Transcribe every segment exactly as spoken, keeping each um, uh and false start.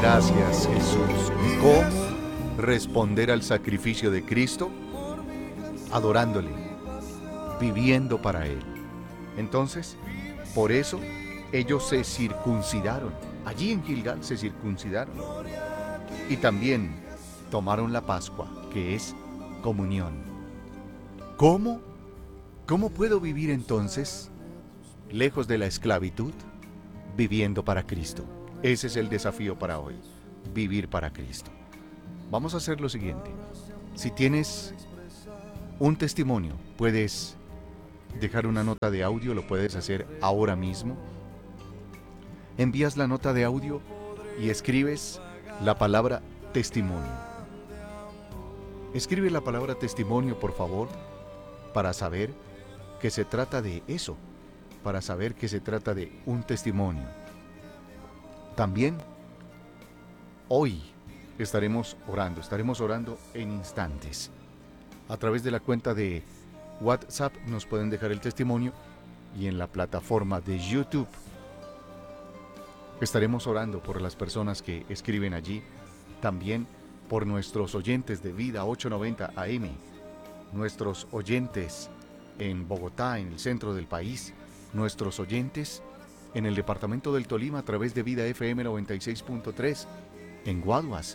Gracias, Jesús. ¿Cómo responder al sacrificio de Cristo? Adorándole, viviendo para Él. Entonces, por eso, ellos se circuncidaron. Allí en Gilgal se circuncidaron. Y también tomaron la Pascua, que es comunión. ¿Cómo? ¿Cómo puedo vivir entonces, lejos de la esclavitud, viviendo para Cristo? Ese es el desafío para hoy, vivir para Cristo. Vamos a hacer lo siguiente. Si tienes un testimonio, puedes dejar una nota de audio, lo puedes hacer ahora mismo. Envías la nota de audio y escribes la palabra testimonio. Escribe la palabra testimonio, por favor, para saber que se trata de eso, para saber que se trata de un testimonio. También, hoy estaremos orando, estaremos orando en instantes. A través de la cuenta de WhatsApp nos pueden dejar el testimonio y en la plataforma de YouTube estaremos orando por las personas que escriben allí, también por nuestros oyentes de Vida ochocientos noventa A M, nuestros oyentes en Bogotá, en el centro del país, nuestros oyentes en el departamento del Tolima a través de Vida F M noventa y seis punto tres, en Guaduas,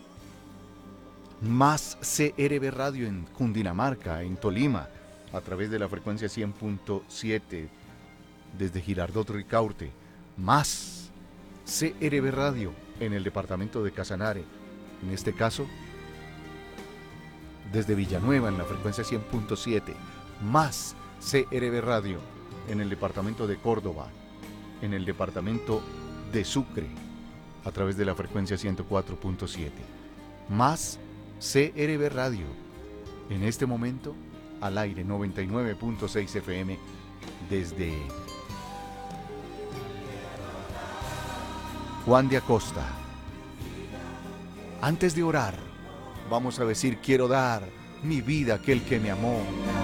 más C R B Radio en Cundinamarca, en Tolima, a través de la frecuencia cien punto siete, desde Girardot Ricaurte, más C R B Radio en el departamento de Casanare, en este caso, desde Villanueva en la frecuencia cien punto siete, más C R B Radio en el departamento de Córdoba, en el departamento de Sucre, a través de la frecuencia ciento cuatro punto siete, más C R B Radio, en este momento al aire noventa y nueve punto seis F M desde Juan de Acosta. Antes de orar, vamos a decir: quiero dar mi vida a aquel que me amó.